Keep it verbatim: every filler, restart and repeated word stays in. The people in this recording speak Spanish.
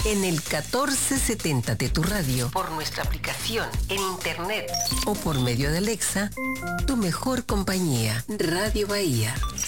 en el catorce setenta de tu radio, por nuestra aplicación, en internet o por medio de Alexa, tu mejor compañía, Radio Bahía.